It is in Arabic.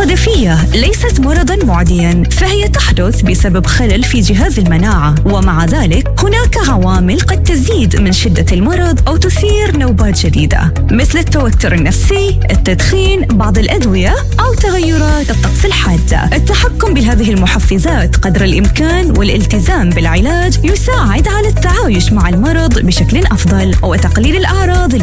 الخدفية ليست مرضاً معدياً، فهي تحدث بسبب خلل في جهاز المناعة، ومع ذلك هناك عوامل قد تزيد من شدة المرض أو تثير نوبات جديدة، مثل التوتر النفسي، التدخين، بعض الأدوية أو تغيرات الطقس الحادة. التحكم بهذه المحفزات قدر الإمكان والالتزام بالعلاج يساعد على التعايش مع المرض بشكل أفضل وتقليل الأعراض